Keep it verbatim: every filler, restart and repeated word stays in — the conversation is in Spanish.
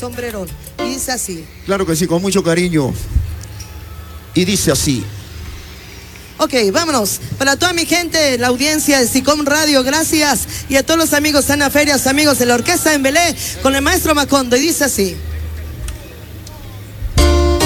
sombrerón. Y dice así. Claro que sí, con mucho cariño. Y dice así. Ok, vámonos. Para toda mi gente, la audiencia de SICOM Radio, gracias. Y a todos los amigos Sana Ferias, amigos de la orquesta en Belé, con el maestro Macondo. Y dice así.